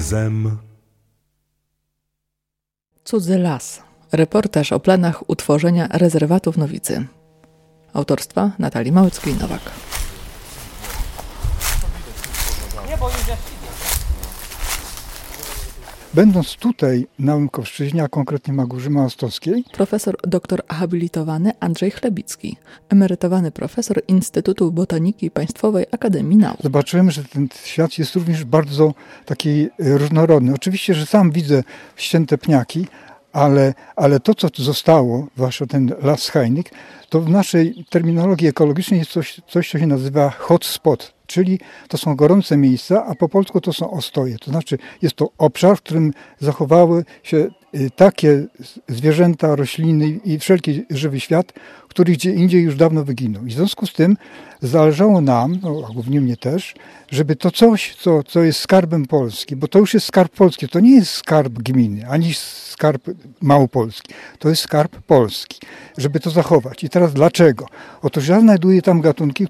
zem. Cudzy las. Reportaż o planach utworzenia rezerwatu w Nowicy. Autorstwa Natalii Małeckiej-Nowak. Będąc tutaj na Łękowszczyźnie, a konkretnie Magórzy Małostowskiej, Profesor doktor habilitowany Andrzej Chlebicki, emerytowany profesor Instytutu Botaniki Państwowej Akademii Nauk. zobaczyłem, że ten świat jest również bardzo taki różnorodny. Oczywiście, że sam widzę ścięte pniaki, ale to, co zostało, zwłaszcza ten las hajnik, to w naszej terminologii ekologicznej jest coś, co się nazywa hotspot, czyli to są gorące miejsca, a po polsku to są ostoje. To znaczy jest to obszar, w którym zachowały się takie zwierzęta, rośliny i wszelki żywy świat, który gdzie indziej już dawno wyginął. I w związku z tym zależało nam, a głównie mnie też, żeby to coś, co jest skarbem Polski, bo to już jest skarb Polski, to nie jest skarb gminy, ani skarb Małopolski, to jest skarb Polski, żeby to zachować. I teraz dlaczego? Otóż ja znajduję tam gatunki,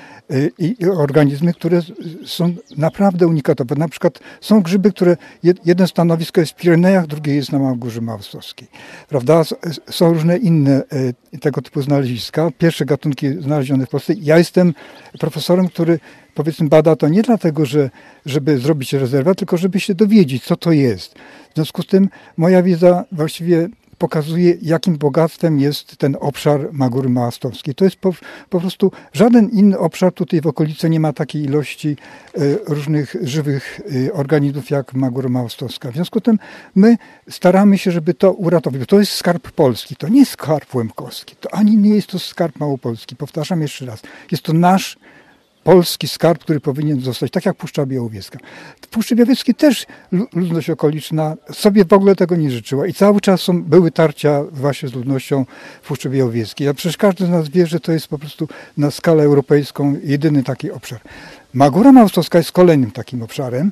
i organizmy, które są naprawdę unikatowe. Na przykład są grzyby, które jeden stanowisko jest w Pirenejach, drugie jest na Magórze Małostowskiej. Prawda? Są różne inne tego typu znaleziska. Pierwsze gatunki znalezione w Polsce. Ja jestem profesorem, który powiedzmy bada to nie dlatego, żeby zrobić rezerwat, tylko żeby się dowiedzieć, co to jest. W związku z tym moja wiedza właściwie pokazuje, jakim bogactwem jest ten obszar Magóry Małostowskiej. To jest po prostu żaden inny obszar tutaj w okolicy nie ma takiej ilości różnych żywych organizmów jak Magóra Małostowska. W związku z tym my staramy się, żeby to uratować. To jest skarb Polski, to nie jest skarb łemkowski, to ani nie jest to skarb małopolski. Powtarzam jeszcze raz. Jest to nasz polski skarb, który powinien zostać, tak jak Puszcza Białowieska. W Puszczy Białowieskiej też ludność okoliczna sobie w ogóle tego nie życzyła i cały czas były tarcia właśnie z ludnością w Puszczy Białowieskiej. A przecież każdy z nas wie, że to jest po prostu na skalę europejską jedyny taki obszar. Magóra Małostowska jest kolejnym takim obszarem,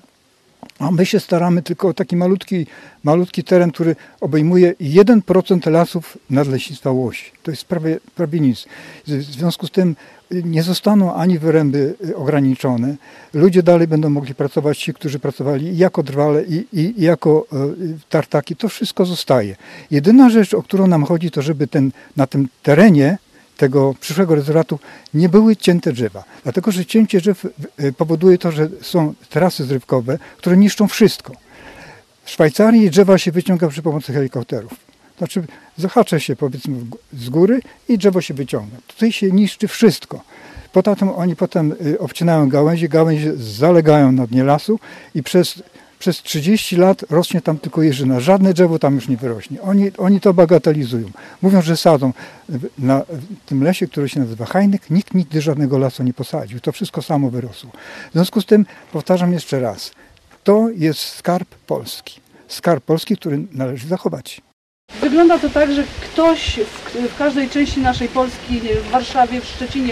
a my się staramy tylko o taki malutki teren, który obejmuje 1% lasów nadleśnictwa Łosi. To jest prawie nic. W związku z tym nie zostaną ani wyręby ograniczone. Ludzie dalej będą mogli pracować, ci, którzy pracowali i jako drwale, i jako tartaki. To wszystko zostaje. Jedyna rzecz, o którą nam chodzi, to żeby na tym terenie tego przyszłego rezerwatu nie były cięte drzewa. Dlatego, że cięcie drzew powoduje to, że są trasy zrywkowe, które niszczą wszystko. W Szwajcarii drzewa się wyciąga przy pomocy helikopterów. Znaczy zahacza się powiedzmy z góry i drzewo się wyciąga. Tutaj się niszczy wszystko. Oni potem obcinają gałęzie zalegają na dnie lasu i przez 30 lat rośnie tam tylko jeżyna. Żadne drzewo tam już nie wyrośnie. Oni to bagatelizują. Mówią, że sadzą. Na tym lesie, który się nazywa hajnik, nikt nigdy żadnego lasu nie posadził. To wszystko samo wyrosło. W związku z tym, powtarzam jeszcze raz, to jest skarb Polski. Skarb Polski, który należy zachować. Wygląda to tak, że ktoś w każdej części naszej Polski, w Warszawie, w Szczecinie,